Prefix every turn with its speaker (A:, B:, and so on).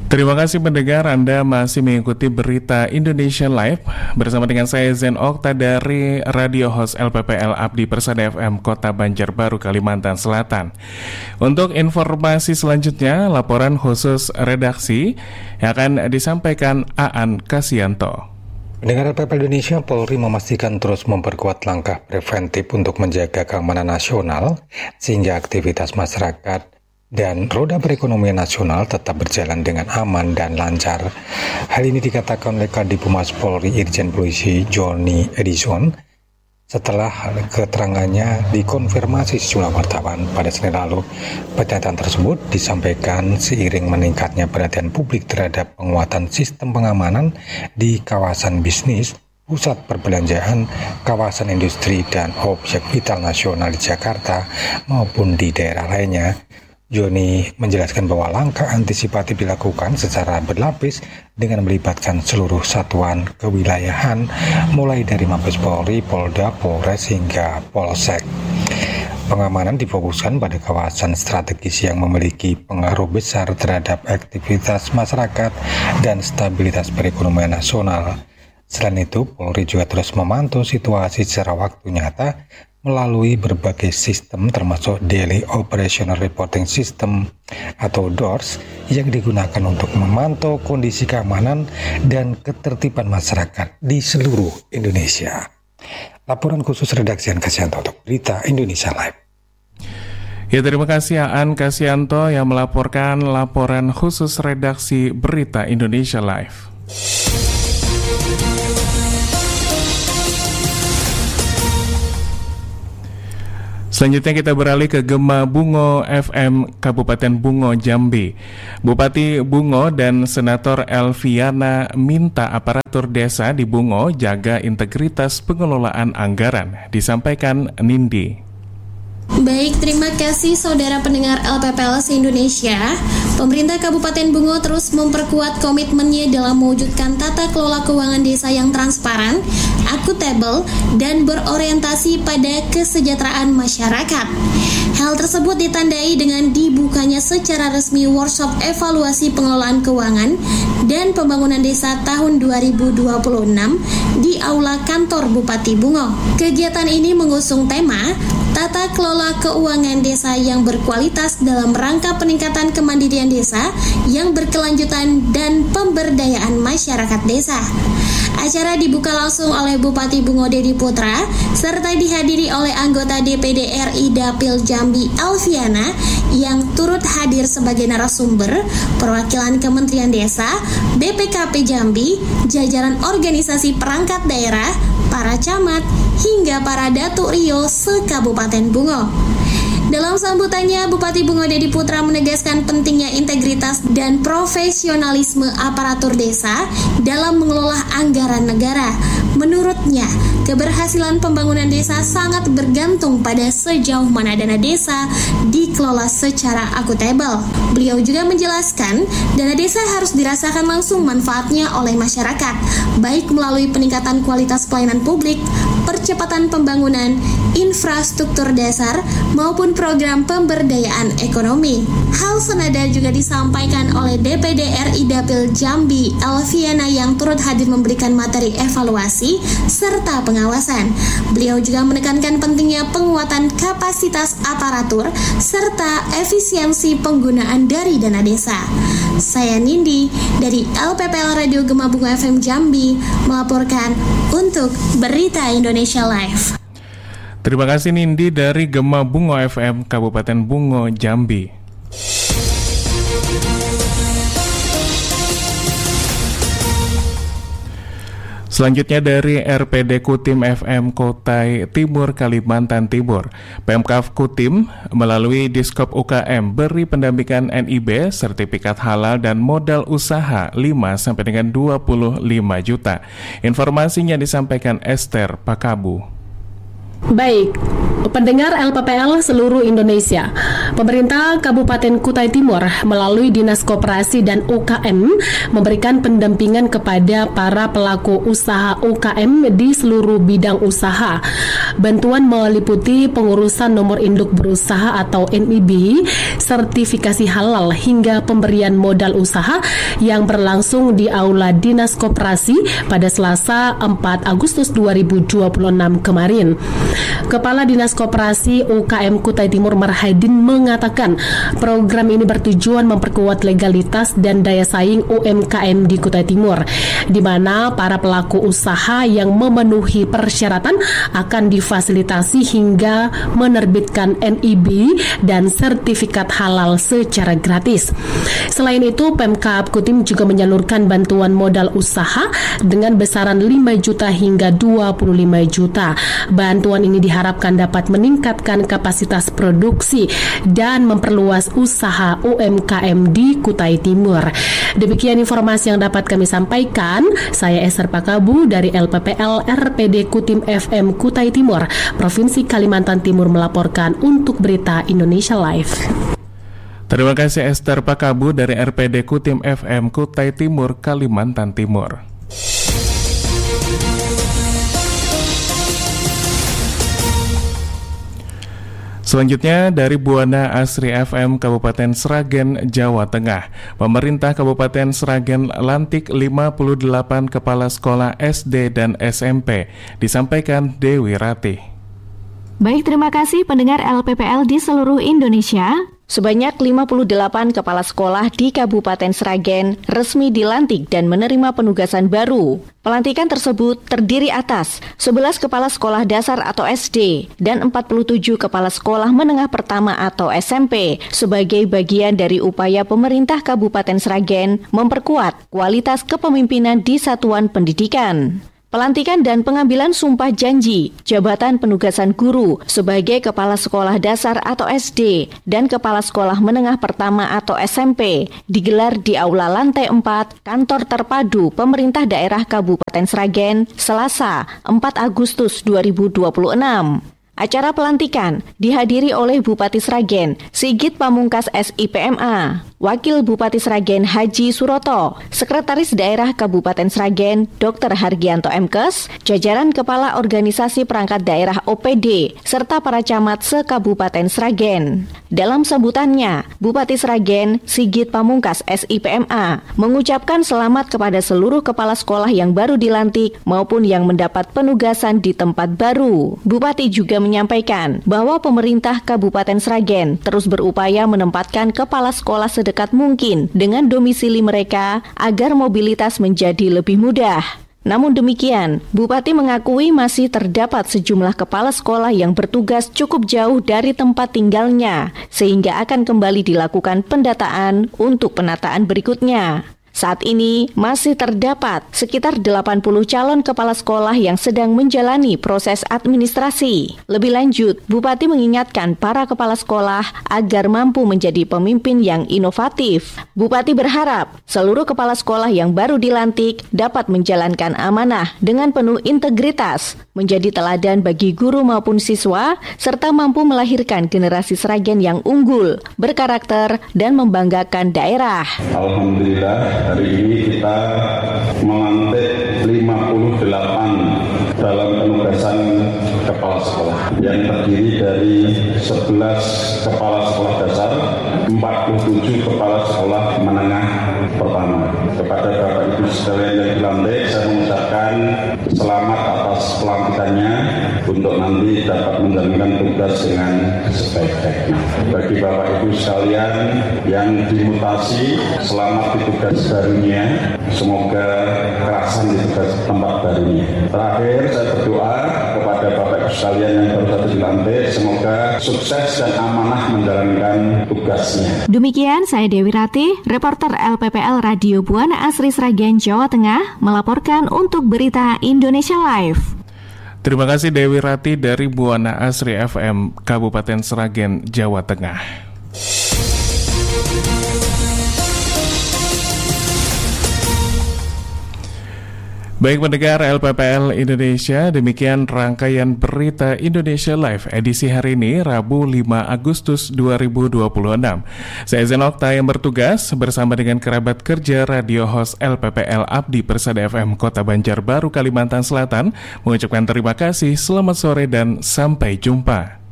A: Terima kasih pendengar, Anda masih mengikuti berita Indonesia Live bersama dengan saya Zen Okta dari Radio Host LPPL Abdi Persada FM Kota Banjarbaru, Kalimantan Selatan. Untuk informasi selanjutnya, laporan khusus redaksi yang akan disampaikan Aan Kasianto.
B: Pendengar LPPL Indonesia, Polri memastikan terus memperkuat langkah preventif untuk menjaga keamanan nasional sehingga aktivitas masyarakat dan roda perekonomian nasional tetap berjalan dengan aman dan lancar. Hal ini dikatakan oleh Kadif Humas Polri Irjen Polisi Joni Edison setelah keterangannya dikonfirmasi sejumlah wartawan pada Senin lalu. Pernyataan tersebut disampaikan seiring meningkatnya perhatian publik terhadap penguatan sistem pengamanan di kawasan bisnis, pusat perbelanjaan, kawasan industri, dan objek vital nasional di Jakarta maupun di daerah lainnya. Joni menjelaskan bahwa langkah antisipatif dilakukan secara berlapis dengan melibatkan seluruh satuan kewilayahan mulai dari Mabes Polri, Polda, Polres hingga Polsek. Pengamanan difokuskan pada kawasan strategis yang memiliki pengaruh besar terhadap aktivitas masyarakat dan stabilitas perekonomian nasional. Selain itu, Polri juga terus memantau situasi secara waktu nyata melalui berbagai sistem termasuk Daily Operational Reporting System atau DORS yang digunakan untuk memantau kondisi keamanan dan ketertiban masyarakat di seluruh Indonesia. Laporan khusus redaksi Aan Kasianto untuk Berita Indonesia Live.
A: Ya, terima kasih Aan Kasianto yang melaporkan laporan khusus redaksi Berita Indonesia Live. Selanjutnya kita beralih ke Gema Bungo FM Kabupaten Bungo, Jambi. Bupati Bungo dan Senator Elviana minta aparatur desa di Bungo jaga integritas pengelolaan anggaran, disampaikan Nindi.
C: Baik, terima kasih saudara pendengar LPPL se-Indonesia. Pemerintah Kabupaten Bungo terus memperkuat komitmennya dalam mewujudkan tata kelola keuangan desa yang transparan, akuntabel, dan berorientasi pada kesejahteraan masyarakat. Hal tersebut ditandai dengan dibukanya secara resmi workshop evaluasi pengelolaan keuangan dan pembangunan desa tahun 2026 di Aula Kantor Bupati Bungo. Kegiatan ini mengusung tema Tata Kelola Keuangan Desa yang Berkualitas dalam rangka peningkatan kemandirian desa yang berkelanjutan dan pemberdayaan masyarakat desa. Acara dibuka langsung oleh Bupati Bungo Dedi Putra serta dihadiri oleh anggota DPD RI Dapil Jambi Elviana yang turut hadir sebagai narasumber, perwakilan Kementerian Desa, BPKP Jambi, jajaran organisasi perangkat daerah, para camat, hingga para Datuk Rio se-Kabupaten Bungo. Dalam sambutannya, Bupati Bungo Dedi Putra menegaskan pentingnya integritas dan profesionalisme aparatur desa dalam mengelola anggaran negara. Menurutnya, keberhasilan pembangunan desa sangat bergantung pada sejauh mana dana desa dikelola secara akuntabel. Beliau juga menjelaskan, dana desa harus dirasakan langsung manfaatnya oleh masyarakat, baik melalui peningkatan kualitas pelayanan publik, percepatan pembangunan, infrastruktur dasar, maupun program pemberdayaan ekonomi. Hal senada juga disampaikan oleh DPD RI Dapil Jambi Elviana yang turut hadir memberikan materi evaluasi serta pengawasan. Beliau juga menekankan pentingnya penguatan kapasitas aparatur serta efisiensi penggunaan dari dana desa. Saya Nindi dari LPPL Radio Gema Bungo FM Jambi melaporkan untuk Berita Indonesia Live.
A: Terima kasih Nindi dari Gema Bungo FM Kabupaten Bungo, Jambi. Selanjutnya dari RPD Kutim FM Kutai Timur, Kalimantan Timur. Pemkab Kutim melalui Diskop UKM beri pendampingan NIB, sertifikat halal dan modal usaha 5 sampai dengan 25 juta. Informasinya disampaikan Esther Pakabu.
D: Baik, pendengar LPPL seluruh Indonesia, pemerintah Kabupaten Kutai Timur melalui Dinas Koperasi dan UKM memberikan pendampingan kepada para pelaku usaha UKM di seluruh bidang usaha. Bantuan meliputi pengurusan nomor induk berusaha atau NIB, sertifikasi halal hingga pemberian modal usaha yang berlangsung di Aula Dinas Koperasi pada Selasa 4 Agustus 2026 kemarin. Kepala Dinas Koperasi UKM Kutai Timur Marhadin mengatakan program ini bertujuan memperkuat legalitas dan daya saing UMKM di Kutai Timur, di mana para pelaku usaha yang memenuhi persyaratan akan difasilitasi hingga menerbitkan NIB dan sertifikat halal secara gratis. Selain itu, Pemkab Kutim juga menyalurkan bantuan modal usaha dengan besaran 5 juta hingga 25 juta. Bantuan ini diharapkan dapat meningkatkan kapasitas produksi dan memperluas usaha UMKM di Kutai Timur. Demikian informasi yang dapat kami sampaikan. Saya Esther Pakabu dari LPPL RPD Kutim FM Kutai Timur, Provinsi Kalimantan Timur melaporkan untuk Berita Indonesia Live.
A: Terima kasih Esther Pakabu dari RPD Kutim FM Kutai Timur, Kalimantan Timur. Selanjutnya dari Buana Asri FM Kabupaten Sragen, Jawa Tengah. Pemerintah Kabupaten Sragen lantik 58 kepala sekolah SD dan SMP, disampaikan Dewi Ratih.
E: Baik, terima kasih pendengar LPPL di seluruh Indonesia. Sebanyak 58 kepala sekolah di Kabupaten Sragen resmi dilantik dan menerima penugasan baru. Pelantikan tersebut terdiri atas 11 kepala sekolah dasar atau SD dan 47 kepala sekolah menengah pertama atau SMP sebagai bagian dari upaya pemerintah Kabupaten Sragen memperkuat kualitas kepemimpinan di satuan pendidikan. Pelantikan dan pengambilan sumpah janji jabatan penugasan guru sebagai kepala sekolah dasar atau SD dan kepala sekolah menengah pertama atau SMP digelar di Aula Lantai 4 Kantor Terpadu Pemerintah Daerah Kabupaten Sragen Selasa 4 Agustus 2026. Acara pelantikan dihadiri oleh Bupati Sragen Sigit Pamungkas SIPMA, Wakil Bupati Sragen Haji Suroto, Sekretaris Daerah Kabupaten Sragen Dr. Hargianto Mkes, jajaran Kepala Organisasi Perangkat Daerah OPD, serta para camat se-Kabupaten Sragen. Dalam sambutannya, Bupati Sragen Sigit Pamungkas SIPMA mengucapkan selamat kepada seluruh kepala sekolah yang baru dilantik maupun yang mendapat penugasan di tempat baru. Bupati juga menyampaikan bahwa pemerintah Kabupaten Sragen terus berupaya menempatkan kepala sekolah sedekat mungkin dengan domisili mereka agar mobilitas menjadi lebih mudah. Namun demikian, Bupati mengakui masih terdapat sejumlah kepala sekolah yang bertugas cukup jauh dari tempat tinggalnya, sehingga akan kembali dilakukan pendataan untuk penataan berikutnya. Saat ini masih terdapat sekitar 80 calon kepala sekolah yang sedang menjalani proses administrasi. Lebih lanjut, Bupati mengingatkan para kepala sekolah agar mampu menjadi pemimpin yang inovatif. Bupati berharap seluruh kepala sekolah yang baru dilantik dapat menjalankan amanah dengan penuh integritas, menjadi teladan bagi guru maupun siswa, serta mampu melahirkan generasi Sragen yang unggul, berkarakter, dan membanggakan daerah.
F: Alhamdulillah, hari ini kita melantik 58 dalam penugasan kepala sekolah yang terdiri dari 11 kepala sekolah dasar, 47 kepala sekolah menengah pertama. Kepada Bapak Ibu sekalian yang dilantik, saya mengucapkan selamat atas pelantikannya untuk nanti dapat menjalankan tugas dengan sebaik-baiknya. Bagi Bapak Ibu sekalian yang dimutasi, selamat di tugas barunya. Semoga kerasan di tugas tempat barunya. Terakhir, saya berdoa kepada Bapak Ibu sekalian yang baru saja dilantik, semoga sukses dan amanah menjalankan tugasnya.
E: Demikian saya Dewi Ratih, reporter LPPL Radio Buana Asri Sragen, Jawa Tengah, melaporkan untuk Berita Indonesia Live.
A: Terima kasih Dewi Ratih dari Buana Asri FM Kabupaten Sragen, Jawa Tengah. Baik pendengar LPPL Indonesia, demikian rangkaian berita Indonesia Live edisi hari ini, Rabu 5 Agustus 2026. Saya Zen Okta yang bertugas bersama dengan kerabat kerja radio host LPPL Abdi Persada FM Kota Banjarbaru, Kalimantan Selatan, mengucapkan terima kasih, selamat sore dan sampai jumpa.